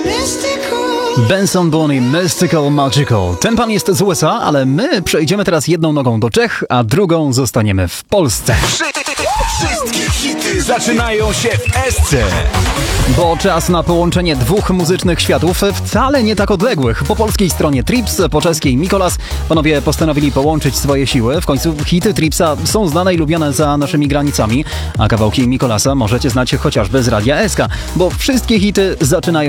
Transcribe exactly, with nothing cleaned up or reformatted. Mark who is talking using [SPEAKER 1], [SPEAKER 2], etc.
[SPEAKER 1] Benson Boone, Mystical Magical. Ten pan jest z U S A, ale my przejdziemy teraz jedną nogą do Czech, a drugą zostaniemy w Polsce.
[SPEAKER 2] Wszystkie hity zaczynają się w Esce.
[SPEAKER 1] Bo czas na połączenie dwóch muzycznych światów, wcale nie tak odległych. Po polskiej stronie Trips, po czeskiej Mikolas. Panowie postanowili połączyć swoje siły. W końcu hity Tripsa są znane i lubiane za naszymi granicami, a kawałki Mikolasa możecie znać chociażby z Radia S K, bo wszystkie hity zaczynają